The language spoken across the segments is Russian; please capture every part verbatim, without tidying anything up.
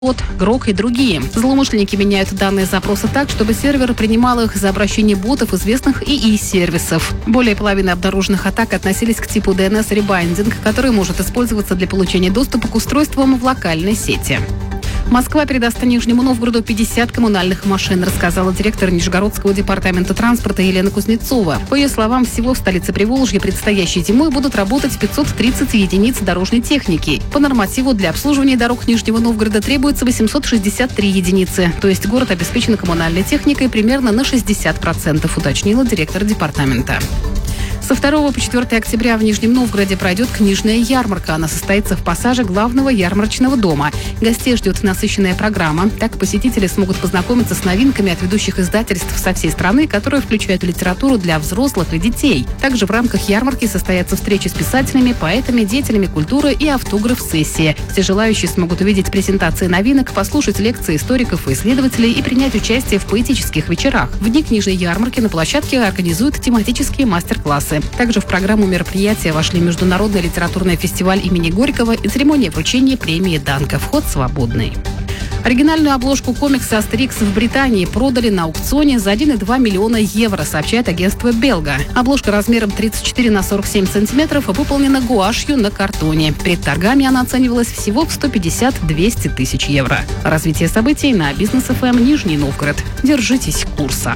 Грок и другие. Злоумышленники меняют данные запроса так, чтобы сервер принимал их за обращение ботов известных ИИ-сервисов. Более половины обнаруженных атак относились к типу ди эн эс-ребайндинг, который может использоваться для получения доступа к устройствам в локальной сети. Москва передаст Нижнему Новгороду пятьдесят коммунальных машин, рассказала директор Нижегородского департамента транспорта Елена Кузнецова. По ее словам, всего в столице Приволжья предстоящей зимой будут работать пятьсот тридцать единиц дорожной техники. По нормативу для обслуживания дорог Нижнего Новгорода требуется восемьсот шестьдесят три единицы. То есть город обеспечен коммунальной техникой примерно на шестьдесят процентов, уточнила директор департамента. Со второго по четвёртое октября в Нижнем Новгороде пройдет книжная ярмарка. Она состоится в пассаже главного ярмарочного дома. Гостей ждет насыщенная программа. Так посетители смогут познакомиться с новинками от ведущих издательств со всей страны, которые включают литературу для взрослых и детей. Также в рамках ярмарки состоятся встречи с писателями, поэтами, деятелями культуры и автограф-сессии. Все желающие смогут увидеть презентации новинок, послушать лекции историков и исследователей и принять участие в поэтических вечерах. В дни книжной ярмарки на площадке организуют тематические мастер-классы. Также в программу мероприятия вошли Международный литературный фестиваль имени Горького и церемония вручения премии Данка. Вход свободный. Оригинальную обложку комикса «Астерикс» в Британии продали на аукционе за один и два миллиона евро, сообщает агентство «Белга». Обложка размером тридцать четыре на сорок семь сантиметров выполнена гуашью на картоне. Перед торгами она оценивалась всего в сто пятьдесят - двести тысяч евро. Развитие событий на Бизнес эф эм Нижний Новгород. Держитесь курса.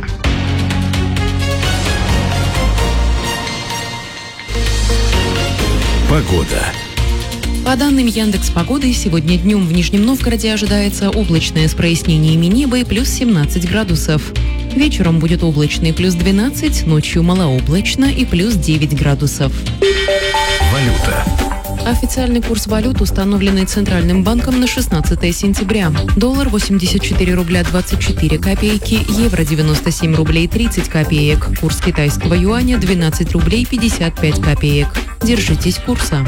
Погода. По данным Яндекс.Погоды, сегодня днем в Нижнем Новгороде ожидается облачное с прояснениями неба и плюс семнадцать градусов. Вечером будет облачно и плюс двенадцать, ночью малооблачно и плюс девять градусов. Валюта. Официальный курс валют, установленный Центральным банком на шестнадцатое сентября. Доллар восемьдесят четыре рубля двадцать четыре копейки, евро девяносто семь рублей тридцать копеек, курс китайского юаня двенадцать рублей пятьдесят пять копеек. Держитесь курса.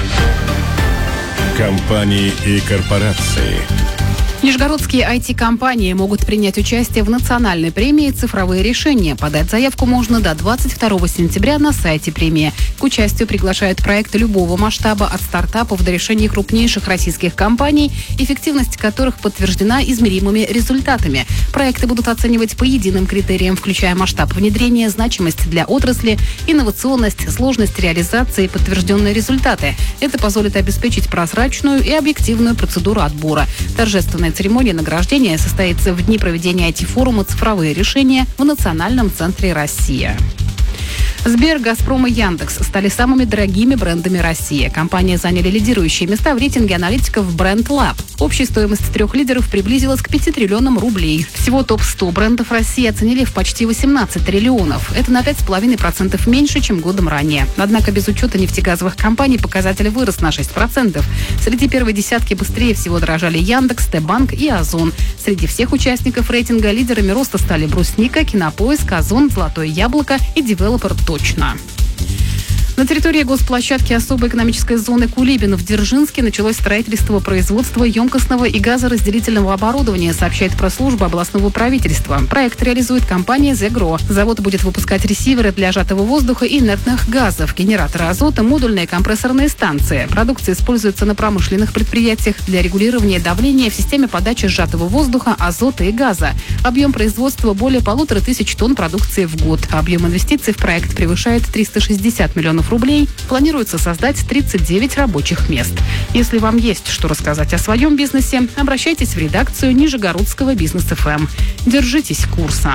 Компании и корпорации. Нижегородские ай ти-компании могут принять участие в национальной премии «Цифровые решения». Подать заявку можно до двадцать второго сентября на сайте премии. К участию приглашают проекты любого масштаба, от стартапов до решений крупнейших российских компаний, эффективность которых подтверждена измеримыми результатами. Проекты будут оценивать по единым критериям, включая масштаб внедрения, значимость для отрасли, инновационность, сложность реализации и подтвержденные результаты. Это позволит обеспечить прозрачную и объективную процедуру отбора. Торжественная церемония награждения состоится в дни проведения ай ти-форума «Цифровые решения» в Национальном центре «Россия». Сбер, Газпром и Яндекс стали самыми дорогими брендами России. Компании заняли лидирующие места в рейтинге аналитиков Brand Lab. Общая стоимость трех лидеров приблизилась к пяти триллионам рублей. Всего топ сто брендов России оценили в почти восемнадцать триллионов. Это на пять целых пять десятых процента меньше, чем годом ранее. Однако без учета нефтегазовых компаний показатель вырос на шесть процентов. Среди первой десятки быстрее всего дорожали Яндекс, Т-Банк и Озон. Среди всех участников рейтинга лидерами роста стали Брусника, Кинопоиск, Озон, Золотое яблоко и Девелопер Точно. На территории госплощадки особой экономической зоны Кулибин в Дзержинске началось строительство производства емкостного и газоразделительного оборудования, сообщает пресс-служба областного правительства. Проект реализует компания «Зегро». Завод будет выпускать ресиверы для сжатого воздуха и инертных газов, генераторы азота, модульные компрессорные станции. Продукция используется на промышленных предприятиях для регулирования давления в системе подачи сжатого воздуха, азота и газа. Объем производства более полутора тысяч тонн продукции в год. Объем инвестиций в проект превышает триста шестьдесят миллионов рублей. Планируется создать тридцать девять рабочих мест. Если вам есть что рассказать о своем бизнесе, обращайтесь в редакцию Нижегородского Бизнес эф эм. Держитесь курса.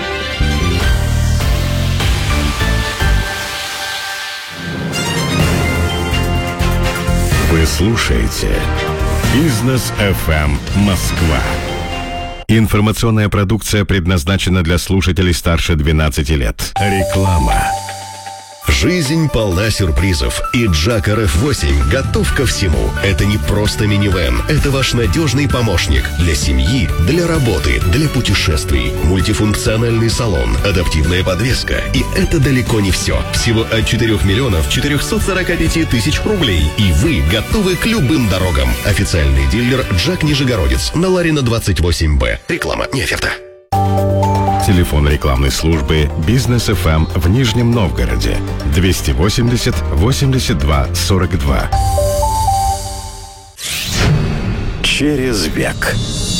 Вы слушаете Бизнес эф эм Москва. Информационная продукция предназначена для слушателей старше двенадцати лет. Реклама. Жизнь полна сюрпризов, и Джак эр эф восемь готов ко всему. Это не просто минивэн, это ваш надежный помощник для семьи, для работы, для путешествий. Мультифункциональный салон, адаптивная подвеска. И это далеко не все. Всего от четырёх миллионов четырёхсот сорока пяти тысяч рублей. И вы готовы к любым дорогам. Официальный дилер Джак Нижегородец на Ларина двадцать восемь бэ. Реклама, не оферта. Телефон рекламной службы «Бизнес эф эм» в Нижнем Новгороде двести восемьдесят восемьдесят два сорок два. Через век.